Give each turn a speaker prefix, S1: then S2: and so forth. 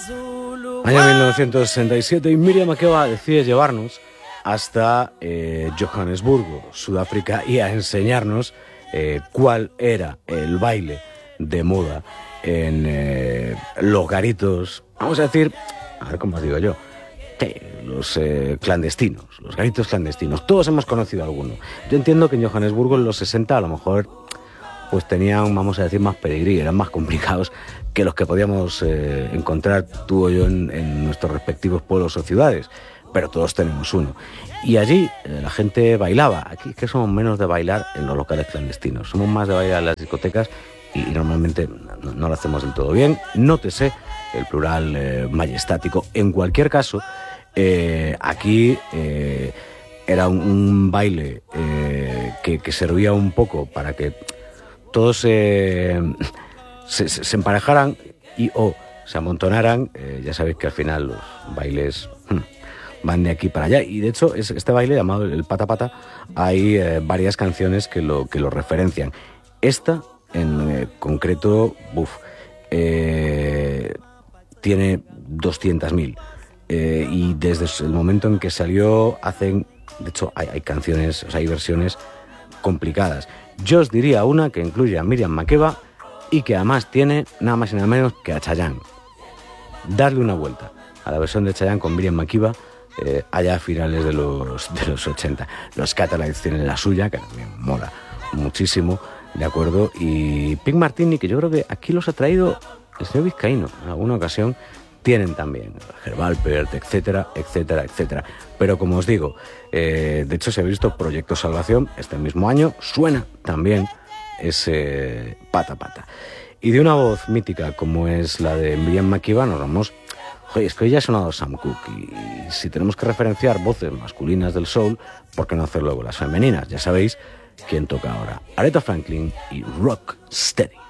S1: Año 1967 y Miriam Makeba decide llevarnos hasta Johannesburgo, Sudáfrica, y a enseñarnos cuál era el baile de moda en los garitos, vamos a decir, a ver cómo os digo yo, los clandestinos, los garitos clandestinos. Todos hemos conocido alguno. Yo entiendo que en Johannesburgo en los 60 a lo mejor pues tenían, vamos a decir, más pedigrí, eran más complicados que los que podíamos encontrar tú o yo en nuestros respectivos pueblos o ciudades, pero todos tenemos uno. Y allí la gente bailaba. Aquí es que somos menos de bailar en los locales clandestinos, somos más de bailar en las discotecas y normalmente no lo hacemos del todo bien. Nótese el plural majestático. En cualquier caso, aquí era un baile que servía un poco para que todos se emparejaran y se amontonaran. Ya sabéis que al final los bailes van de aquí para allá, y de hecho este baile llamado el pata pata hay varias canciones que lo referencian. Esta en concreto tiene 200.000 y desde el momento en que salió de hecho hay canciones, o sea, hay versiones complicadas. Yo os diría una que incluye a Miriam Makeba y que además tiene nada más y nada menos que a Chayanne. Darle una vuelta a la versión de Chayanne con Miriam Makeba allá a finales de los 80. Los Catalans tienen la suya, que también mola muchísimo, ¿de acuerdo? Y Pink Martini, que yo creo que aquí los ha traído el señor Vizcaíno en alguna ocasión, tienen también Herbalpert, etcétera, etcétera, etcétera. Pero como os digo, de hecho si habéis visto Proyecto Salvación, este mismo año suena también ese pata pata. Y de una voz mítica como es la de Miriam Makeba nos vamos. Oye, es que hoy ya ha sonado Sam Cooke y si tenemos que referenciar voces masculinas del soul, ¿por qué no hacer luego las femeninas? Ya sabéis quién toca ahora. Aretha Franklin y Rock Steady.